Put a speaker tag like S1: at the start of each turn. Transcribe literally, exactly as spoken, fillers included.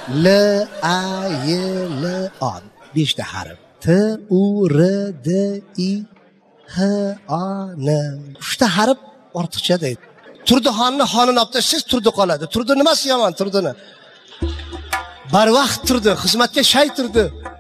S1: L A Y L A beşta harf. T U R D I H A N uchta harf ortiqcha deydi. Turdixonni xonini olib tashlasangiz turdi qoladi. Turdi nimasi yomon turdini? Barvaqt turdi, xizmatga shay turdi.